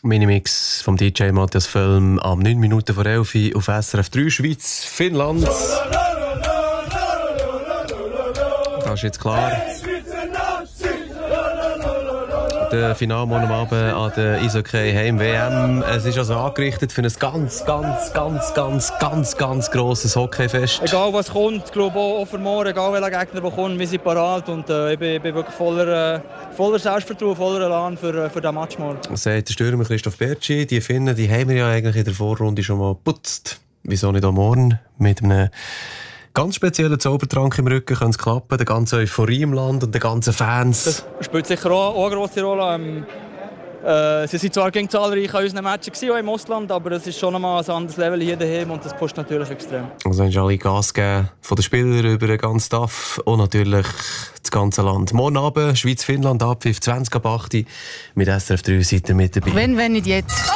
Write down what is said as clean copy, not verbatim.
Minimix vom DJ Matthias Völm am 9 Minuten vor 11 Uhr auf SRF 3 Schweiz, Finnland. Das ist jetzt klar. Der Finalmorgen am Abend an der Eishockey Heim WM. Es ist also angerichtet für ein ganz grosses Hockeyfest. Egal was kommt, ich glaube auch für morgen, egal welcher Gegner der kommt, wir sind parat und ich bin wirklich voller Selbstvertrauen, voller Elan für diesen Match morgen. Sagt der Stürmer Christoph Bertschi. Die Finnen, die haben wir ja eigentlich in der Vorrunde schon mal geputzt. Wieso nicht auch morgen? Mit einem ganz speziellen Zaubertrank im Rücken kann es klappen. Der ganze Euphorie im Land und den ganzen Fans. Das spielt sicher auch eine grosse Rolle. Sie waren zwar gegen zahlreich an unseren Matches auch im Ausland, aber es ist schon einmal ein anderes Level hier daheim und das pusht natürlich extrem. Also haben alle Gas gegeben, von den Spielern über den ganzen Staff und natürlich das ganze Land. Morgen Abend Schweiz-Finnland, Abpfiff 20 ab 8 mit SRF 3 Seite mit dabei. Wenn nicht jetzt.